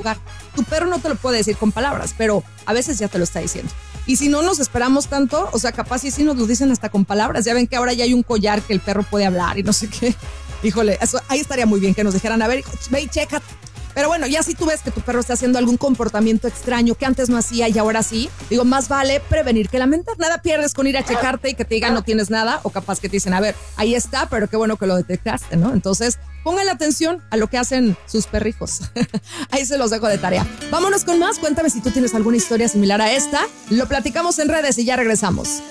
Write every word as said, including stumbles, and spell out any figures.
lugar. Tu perro no te lo puede decir con palabras, pero a veces ya te lo está diciendo. Y si no nos esperamos tanto, o sea, capaz sí, sí nos lo dicen hasta con palabras. Ya ven que ahora ya hay un collar que el perro puede hablar y no sé qué. Híjole, eso, ahí estaría muy bien que nos dijeran, a ver, ve y checa. Pero bueno, ya si tú ves que tu perro está haciendo algún comportamiento extraño que antes no hacía y ahora sí, digo, más vale prevenir que lamentar. Nada pierdes con ir a checarte y que te digan no tienes nada, o capaz que te dicen, a ver, ahí está, pero qué bueno que lo detectaste, ¿no? Entonces, pongan atención a lo que hacen sus perrijos. Ahí se los dejo de tarea. Vámonos con más. Cuéntame si tú tienes alguna historia similar a esta. Lo platicamos en redes y ya regresamos.